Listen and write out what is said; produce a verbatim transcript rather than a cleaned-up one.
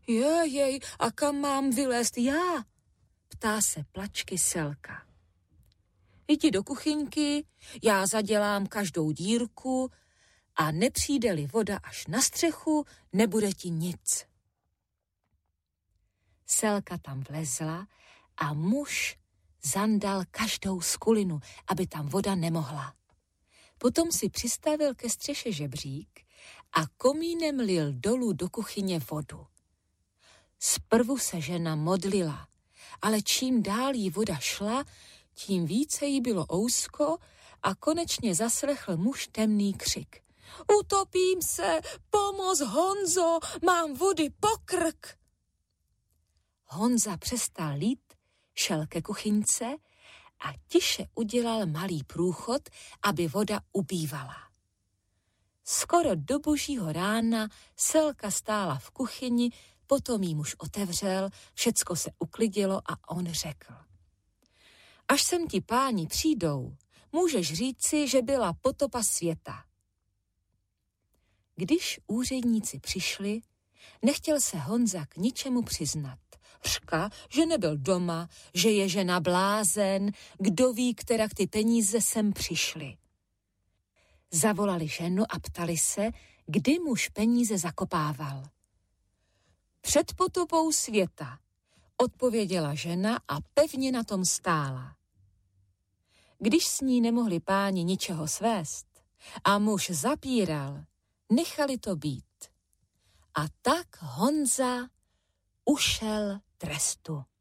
Jejej, a kam mám vylézt já? Ptá se plačky Selka. Jdi do kuchyňky, já zadělám každou dírku a nepřijde-li voda až na střechu, nebude ti nic. Selka tam vlezla a muž zandal každou skulinu, aby tam voda nemohla. Potom si přistavil ke střeše žebřík a komínem lil dolů do kuchyně vodu. Zprvu se žena modlila, ale čím dál jí voda šla, tím více jí bylo ousko a konečně zaslechl muž temný křik. Utopím se, pomoz Honzo, mám vody po krk. Honza přestal lít, šel ke kuchyňce a tiše udělal malý průchod, aby voda ubývala. Skoro do božího rána Selka stála v kuchyni, potom jí muž otevřel, všecko se uklidilo a on řekl. Až sem ti páni přijdou, můžeš říci, že byla potopa světa. Když úředníci přišli, nechtěl se Honza k ničemu přiznat. Řka, že nebyl doma, že je žena blázen, kdo ví, kterak ty peníze sem přišly. Zavolali ženu a ptali se, kdy muž peníze zakopával. Před potopou světa, odpověděla žena a pevně na tom stála. Když s ní nemohli páni ničeho svést a muž zapíral, nechali to být. A tak Honza ušel trestu.